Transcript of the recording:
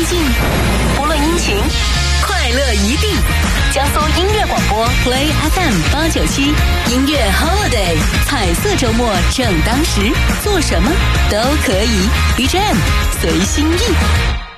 尽，不论阴晴，快乐一地。江苏音乐广播 Play FM 897，音乐 Holiday， 彩色周末正当时，做什么都可以。BGM 随心意。